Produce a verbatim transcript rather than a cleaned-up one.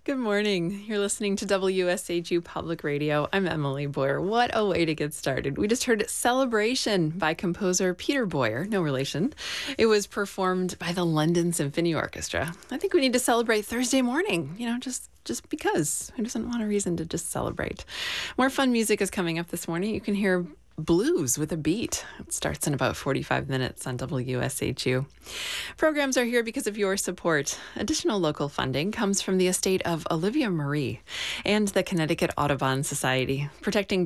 Good morning. You're listening to W S H U Public Radio. I'm Emily Boyer. What a way to get started. We just heard Celebration by composer Peter Boyer, no relation. It was performed by the London Symphony Orchestra. I think we need to celebrate Thursday morning, you know, just just because. Who doesn't want a reason to just celebrate? More fun music is coming up this morning. You can hear Blues with a Beat. It starts in about forty-five minutes on W S H U. Programs are here because of your support. Additional local funding comes from the estate of Olivia Marie and the Connecticut Audubon Society, protecting